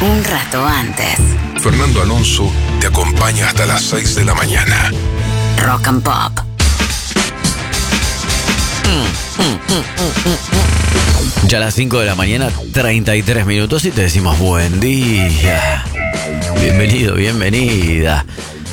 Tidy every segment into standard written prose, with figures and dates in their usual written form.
un rato antes. Fernando Alonso te acompaña hasta las 6 de la mañana. Rock and Pop. Ya a las 5 de la mañana, 33 minutos y te decimos buen día. Bienvenido, bienvenida.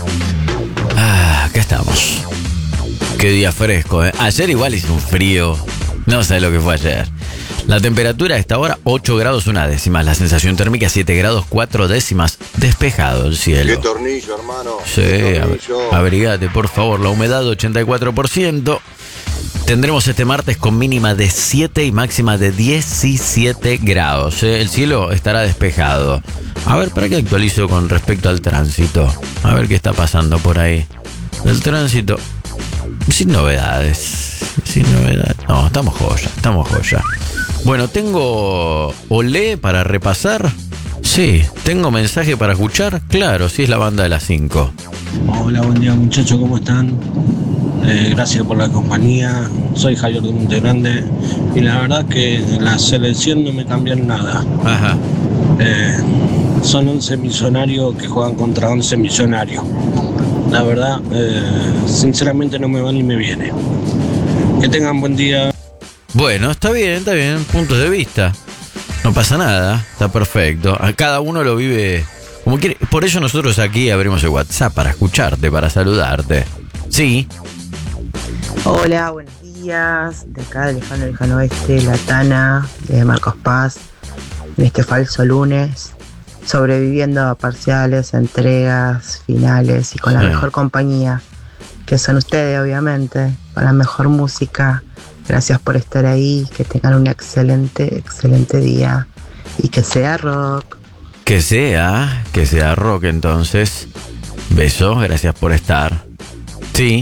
Acá estamos. Qué día fresco, ¿eh? Ayer igual hizo un frío. No sé lo que fue ayer. La temperatura a esta hora, 8 grados 1 décima. La sensación térmica, 7 grados 4 décimas. Despejado el cielo. Qué tornillo, hermano. Sí, abrigate, por favor. La humedad, 84%. Tendremos este martes con mínima de 7 y máxima de 17 grados. El cielo estará despejado. A ver, ¿para qué actualizo con respecto al tránsito? A ver qué está pasando por ahí. El tránsito, sin novedades. Sin novedades. No, estamos joya. Bueno, tengo olé para repasar. Sí, tengo mensaje para escuchar. Claro, sí es la banda de las 5. Hola, buen día muchachos, ¿cómo están? Gracias por la compañía. Soy Javier de Montegrande y la verdad que la selección no me cambian nada. Ajá. Son 11 millonarios que juegan contra 11 millonarios. La verdad, sinceramente no me va ni me viene. Que tengan buen día. Bueno, está bien, puntos de vista. No pasa nada, está perfecto. A cada uno lo vive como quiere. Por eso nosotros aquí abrimos el WhatsApp para escucharte, para saludarte. Sí. Hola, buenos días. De acá del lejano oeste, La Tana, de Marcos Paz. En este falso lunes, sobreviviendo a parciales, entregas, finales y con la mejor compañía, que son ustedes, obviamente, con la mejor música. Gracias por estar ahí, que tengan un excelente día y que sea rock. Que sea rock entonces. Besos, gracias por estar. Sí.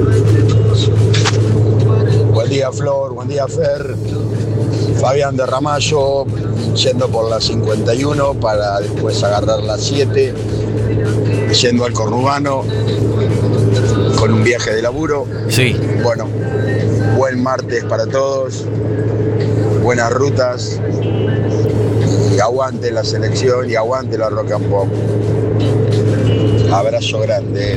Buen día, Flor, buen día, Fer. Fabián de Ramallo, yendo por la 51 para después agarrar la 7, yendo al conurbano con un viaje de laburo. Sí. Bueno, buen martes para todos, buenas rutas, y aguante la selección y aguante la rock and pop. Abrazo grande.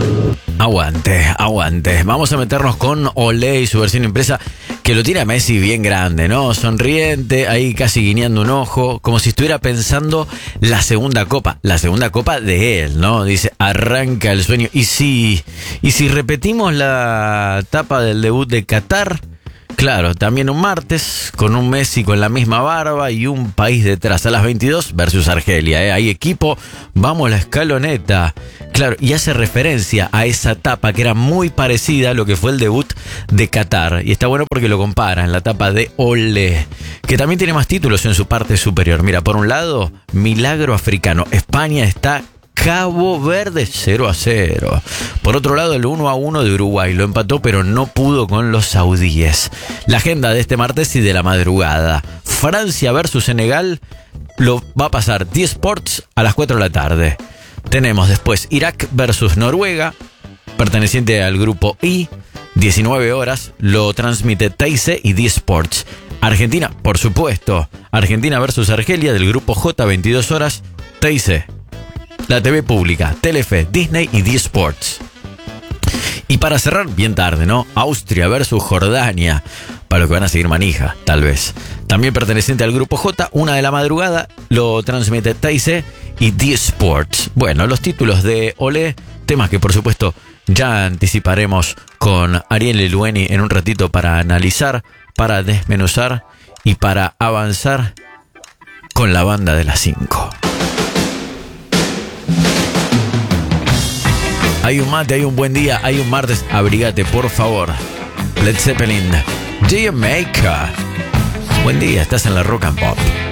Aguante. Vamos a meternos con Olé y su versión impresa, que lo tiene a Messi bien grande, ¿no? Sonriente, ahí casi guiñando un ojo, como si estuviera pensando la segunda copa de él, ¿no? Dice, arranca el sueño. Y si repetimos la etapa del debut de Qatar, claro, también un martes, con un Messi con la misma barba y un país detrás, a las 22 versus Argelia, ¿eh? Hay equipo, vamos la escaloneta. Claro, y hace referencia a esa etapa que era muy parecida a lo que fue el debut de Qatar. Y está bueno porque lo compara en la etapa de Olé, que también tiene más títulos en su parte superior. Mira, por un lado, Milagro Africano. España está Cabo Verde 0-0. Por otro lado, el 1-1 de Uruguay. Lo empató, pero no pudo con los saudíes. La agenda de este martes y de la madrugada. Francia versus Senegal lo va a pasar 10 Sports a las 4 de la tarde. Tenemos después Irak versus Noruega, perteneciente al grupo I, 19 horas, lo transmite TIC y D-Sports. Argentina, por supuesto, Argentina versus Argelia del grupo J, 22 horas, TIC. La TV pública, Telefe, Disney y D-Sports. Y para cerrar, bien tarde, ¿no? Austria versus Jordania, para los que van a seguir manija, tal vez. También perteneciente al grupo J, 1 de la madrugada, lo transmite TIC y D-Sports. Bueno, los títulos de Olé, temas que por supuesto ya anticiparemos con Ariel Elueni en un ratito para analizar, para desmenuzar y para avanzar con la banda de las 5. Hay un mate, hay un buen día, hay un martes, abrigate, por favor. Led Zeppelin, Jamaica. Buen día, estás en la Rock and Pop.